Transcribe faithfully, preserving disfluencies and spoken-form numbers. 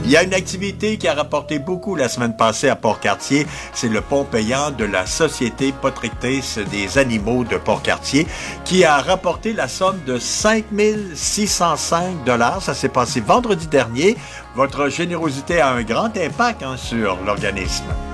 Il y a une activité qui a rapporté beaucoup la semaine passée à Port-Cartier, c'est le pont payant de la Société Potrictis des animaux de Port-Cartier, qui a rapporté la somme de cinq mille six cent cinq dollars. Ça s'est passé vendredi dernier. Votre générosité a un grand impact hein, sur l'organisme.